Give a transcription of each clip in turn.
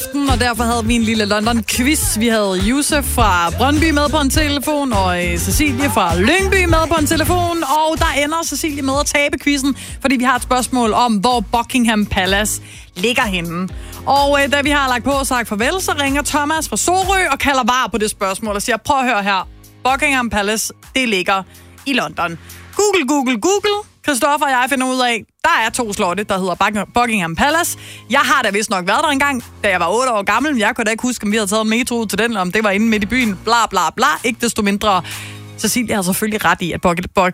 Og derfor havde vi en lille London-quiz. Vi havde Josef fra Brøndby med på en telefon, og Cecilie fra Lyngby med på en telefon. Og der ender Cecilie med at tabe quizzen, fordi vi har et spørgsmål om, hvor Buckingham Palace ligger henne. Og da vi har lagt på og sagt farvel, så ringer Thomas fra Sorø og kalder var på det spørgsmål og siger, prøv at høre her. Buckingham Palace, det ligger i London. Google. Christoffer og jeg finder ud af, der er 2 slotte, der hedder Buckingham Palace. Jeg har da vist nok været der engang, da jeg var 8 år gammel. Jeg kunne da ikke huske, om vi havde taget en metro til den, om det var inde midt i byen. Bla, bla, bla. Ikke desto mindre. Cecilie har selvfølgelig ret i, at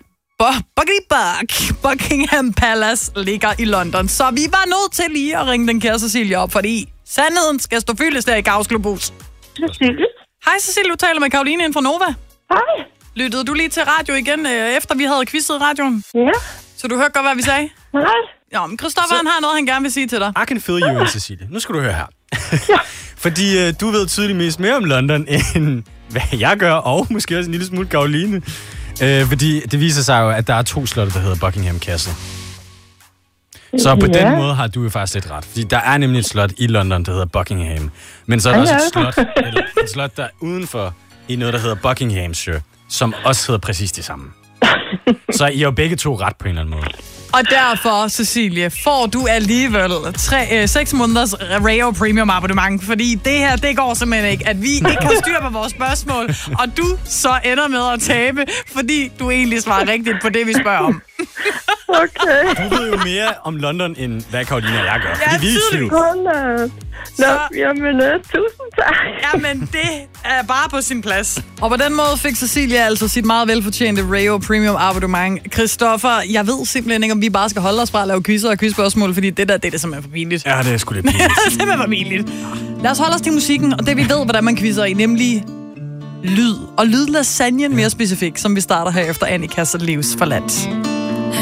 Buckingham Palace ligger i London. Så vi var nødt til lige at ringe den kære Cecilie op, fordi sandheden skal stå fyldes der i Gavsklubhus. Cecilie? Hej Cecilie, du taler med Karoline ind fra Nova. Hej. Lyttede du lige til radio igen, efter vi havde quizzet radioen? Ja. Så du hørte godt, hvad vi sagde? Nej. Ja, men Christoffer, han har noget, han gerne vil sige til dig. I can feel you, Cecilie. Nu skal du høre her. Fordi du ved tydeligt mest mere om London, end hvad jeg gør, og måske også en lille smule Karoline. Fordi det viser sig jo, at der er 2 slotte, der hedder Buckingham Castle. Så på den måde har du jo faktisk lidt ret. Fordi der er nemlig et slot i London, der hedder Buckingham. Men så er der også et slot, der er udenfor i noget, der hedder Buckinghamshire, som også hedder præcis det samme. Så I har jo begge 2 ret på en eller anden måde. Og derfor, Cecilie, får du alligevel 6 måneders Rayo Premium abonnement, fordi det her, det går simpelthen ikke, at vi ikke har styr på vores spørgsmål, og du så ender med at tabe, fordi du egentlig svarer rigtigt på det, vi spørger om. Okay. Du ved jo mere om London, end hvad Karoline og jeg gør. Ja, fordi vi er i tvivl. Jamen, tusind tak. Jamen, det er bare på sin plads. Og på den måde fik Cecilie altså sit meget velfortjente Rayo Premium abonnement. Christoffer, jeg ved simpelthen ikke, om vi bare skal holde os fra at lave quizzer og quizspørgsmål, fordi det er simpelthen for pinligt. Ja, det er sgu lidt pinligt. Det er simpelthen for pinligt. Lad os holde os til musikken, og det vi ved, hvordan man quizzer i, nemlig lyd. Og lydlasagnen mere specifikt, som vi starter her efter Annikas livs forladt.